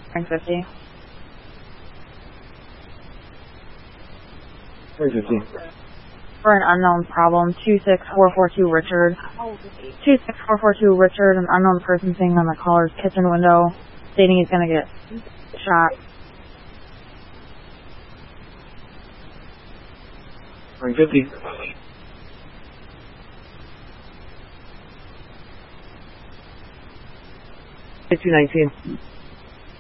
Ring 50. Ring 50. For an unknown problem, 26442 Richard. 26442 Richard, an unknown person sitting on the caller's kitchen window, stating he's gonna get shot. Ring 50. 219.